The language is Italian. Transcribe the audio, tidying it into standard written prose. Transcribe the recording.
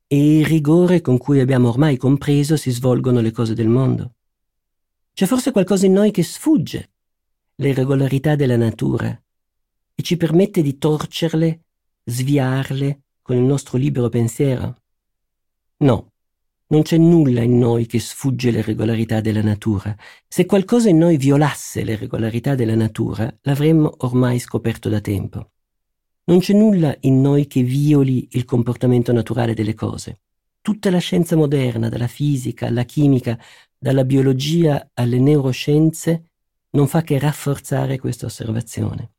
e il rigore con cui abbiamo ormai compreso si svolgono le cose del mondo. C'è forse qualcosa in noi che sfugge le regolarità della natura e ci permette di torcerle, sviarle con il nostro libero pensiero? No, non c'è nulla in noi che sfugge le regolarità della natura. Se qualcosa in noi violasse le regolarità della natura, l'avremmo ormai scoperto da tempo. Non c'è nulla in noi che violi il comportamento naturale delle cose. Tutta la scienza moderna, dalla fisica alla chimica, dalla biologia alle neuroscienze, non fa che rafforzare questa osservazione.